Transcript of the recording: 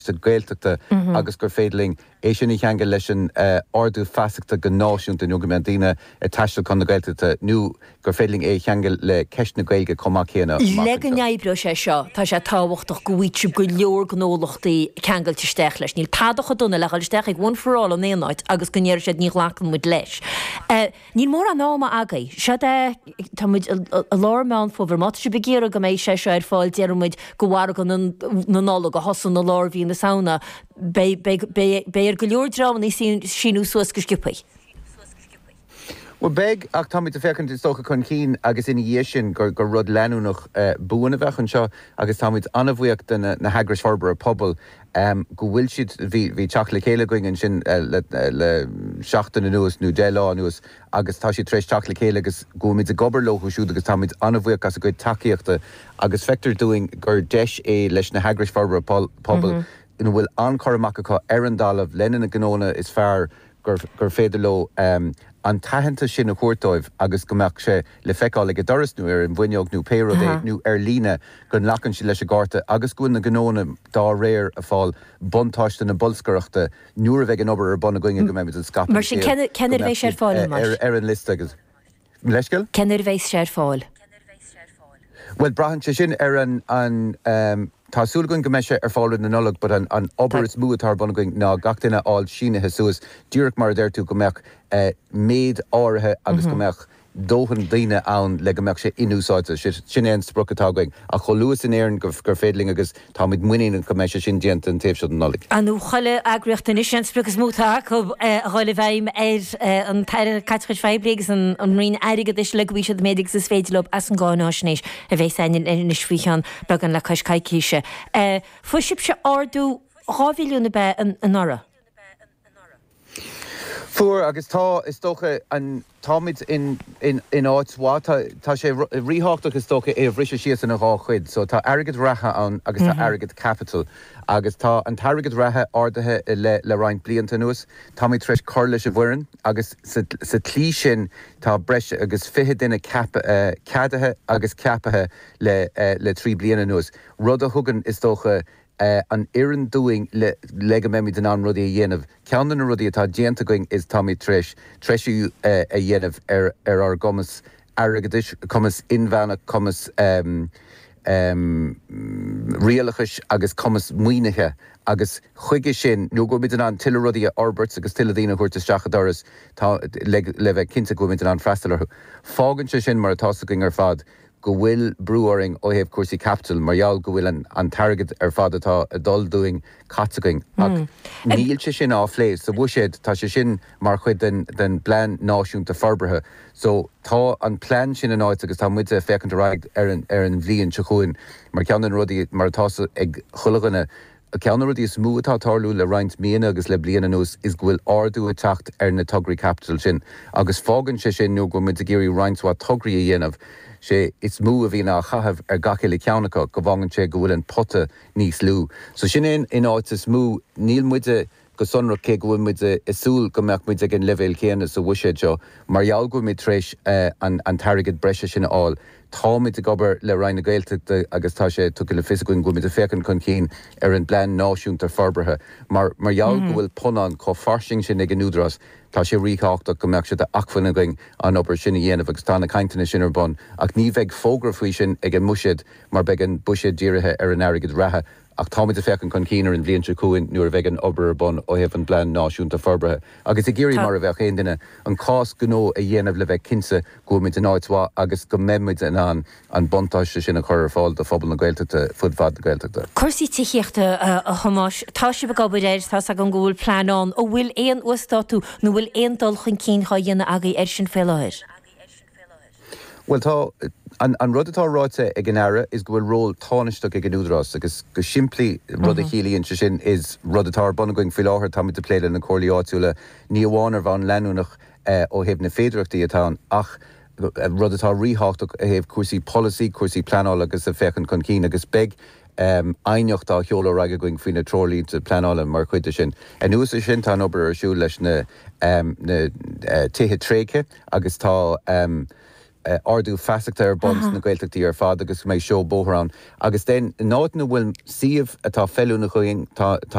sa gaeltachta agus gur féidling é sin ich angel leis an ordú fasachta go náisiúnta nó go mentína taisteal chun na gaeltachta nó gur féidling é angel le ceisna gaelge comá chéna. Le go neibbre sé seo tá sé táhachtach go bhuiite go leor gnólachtaí ceangailtí steach leis. Níl tádacha duna le steach ag one for all an éonáid agus go néir sé ní lechan muid leis. Níl mór an náma agaí. Se tá muid a lármán fóbhar mat se begéar go méid sé seo ar fáil dearmuid go bhhar go na nála go hosan na lár hí na saona béir go leor dráman í sinú suas go scipaí. Well, beg ach tá mit a fecinn stocha chun cín agus ina dhé sin gur rud leanúnach buana bheith an seo agus tá mit anmhuíocht na hagras forbar a pobl go bhfuil siad bhí teach le chéile going sin le 7 nuas nó 10 nuas agus tá si treéis teach le chéile agus go mit a gobar lochu siúd agus tá mit anmhuíocht as a go takeíochta agus feictar doing gur deis é leis na hagras forbar a pobl ina bhfuil anchoramachcha arandálah lenin na gnóna is fearr gur féidir lo an tahananta sin a chuirtóibh agus gombeach sé le feicáil le go doras nó ar an bhuineog nó pérodé nó ar lína gon lacan si leis a gáta agus gúin na gnóna dá réir a fáil buntáiste na bolscoireachta nuair a bheith an obair ar bonna going go méid an scapa. Mar sin cenir bhééis sé fáil ar an list agus. Leiscail? Cenir bhééis sé fáil. Well, brahan sé sin ar an Tásúil goin go meise ar fáil na nullag, but an obair is múatar bonna going ná gachtainna áil sína hesuas dúrach mar déirtú go meach méad áirithe agus go meach dóhan daine ann le go meach sé inúsáide sin éon sprochatá going a choluas in éan gur féidling agus tá mid muín go meise sin déanta an taobh an nullag. Anú choile agriochtta is sin sprocas múta go choile bhaim an tair catchis feiblégus an rion airigad is le bhí sé médics is féidirlob as an gánáisnéis a bheith sein in isfhíán began le cais caiiciise. Fuisib se ardú ráhíúna be an nora. Fuair agus tá is tócha an táid in áitshá tá sé ríthachach is tócha é bhríse sios an rá chuid, so tá airgad ratha an agus tá airgad capital agus tá an targad ratha ordathe le roiint blianta nuas, tá mí treis cor leis a bhhuireann agus sa tlí sin tá breise agus fiche duine cadathe agus capathe le 3 bliana nuas. Rud a thugann is tócha an iran doing le go méid den an rudí a dhéanamh. Ceann na rudí atá déanta going is Tommy treisiú a dhéanamh ar gomas airgadis, commas inmheanach, commas rialachas agus commas muoinethe agus chuige sin nó go mid an tiile rudí a Orberts agus tiile dtíine chuirta strachadoras le bheith cinnte go mid an freistallarthú. Fágann sé sin mar atá going ar fad go bhfuil brúing ó héobh cuasaí capital marall go bhfuil an targad ar fad atá a dul doing catagaing ach níl sé sin á phléis sa bhuiséad tá sé sin mar chuid den plan náisiúnta forbrethe, so tá an plan sin an áit agus tá muide fécinn raig ar an bhliain se chuin mar ceann an rudí mar atá ag chulaganna a ceann rudí is smú atá tarlú le roinnt míana agus le bliana nús is go bhfuil ardú a teacht ar na tugraí capital sin agus fágann sé sin nó go muid a géirí roinntá tugraí a dhéanamh sé is mú a bhí ná chahabh ar gacéile ceannacha go bhagann sé go bhfuil an potta níos lú. So sin in áit is mú níl muide go sonra cé go bhfuil muide isúil go meach muide gin levéil chéanna sa bhuiséad seo marall go mid treis an targad breise sin áil. Tá mid a gobar le rainna gaeltachta agus tá sé tu le fisicún go mid a fécinn chun cín ar an plan náisiúnta forbrethe. Marall go bhfuil punán có farsing sin ag an údras tá sé ríáachta go meach sé de achfanna going an obair sinna dhéanamh agus tána caiinteanna sin ar bon ach ní bheith fógra faoi sin ag an muisiid mar beag an buisiad díirithe ar an airgad ratha ach táid a fecinn chun cínar an bblion se cuain nuair a bheith an obair ar bon ó hebh an plan náisiúnta forbrethe. Agus i ggéirí mar a bheith chéan duine an cás gnó a dhéanamh le bheith cinsa go mid an áitshá agus go méid an bontáiste sin a chur fáil de phobal na gaeltachta fudfad na gaeltachta. Cuirsaí tííochta a chomáis tá si be gobar éir tá a an ggóil plánán ó bhfuil éon uastáú nó bhfuil éon dul chun cín chá dhéanana agaí ar sin féileir. Well tá an rud atá ráite ag an aire is go bhfuil ról táisteach ag an údras agus go siimplí rud a chéalaíonn se sin is rud atá buna going fi láthir tá de pléile na cóirlaí áitiúla ní bháin ar bhain leanúnach ó hebh na féidireachtaí atá ach rud atá ríthachach a hebh cuasaí policy, cuasaí planála agus a fechan chun cín agus beg ainocht á cheola raige going faoin na trolínta planála mar chuide sin. An nuas sin tá obair ar siú leis na tithe tréiche agus tá ardú feachta ar bons na gailteachtaí ar fád agus méid seo bóhrán. Agus den náit na bhfuil siomh atá fellú na chuing tá